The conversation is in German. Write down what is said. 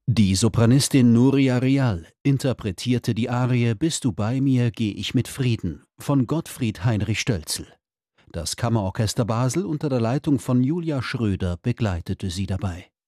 Die Sopranistin Nuria Rial interpretierte die Arie »Bist du bei mir, geh ich mit Frieden« von Gottfried Heinrich Stölzl. Das Kammerorchester Basel unter der Leitung von Julia Schröder begleitete sie dabei.